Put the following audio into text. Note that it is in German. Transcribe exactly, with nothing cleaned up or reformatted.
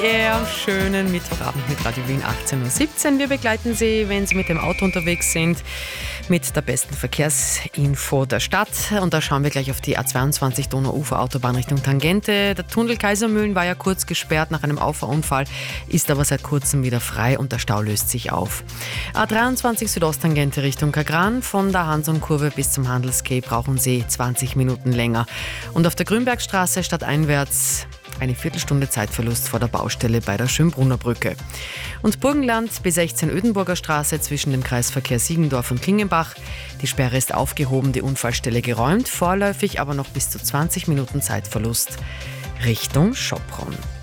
R. Schönen Mittwochabend mit Radio Wien achtzehn Uhr siebzehn. Wir begleiten Sie, wenn Sie mit dem Auto unterwegs sind, mit der besten Verkehrsinfo der Stadt. Und da schauen wir gleich auf die A zweiundzwanzig Donauufer-Autobahn Richtung Tangente. Der Tunnel Kaisermühlen war ja kurz gesperrt nach einem Auffahrunfall, ist aber seit kurzem wieder frei und der Stau löst sich auf. A dreiundzwanzig Südosttangente Richtung Kagran. Von der Hansonkurve bis zum Handelsquai brauchen Sie zwanzig Minuten länger. Und auf der Grünbergstraße stadteinwärts eine Viertelstunde Zeitverlust vor der Baustelle bei der Schönbrunner Brücke. Und Burgenland B sechzehn Ödenburger Straße zwischen dem Kreisverkehr Siegendorf und Klingenbach. Die Sperre ist aufgehoben, die Unfallstelle geräumt, vorläufig aber noch bis zu zwanzig Minuten Zeitverlust Richtung Schopron.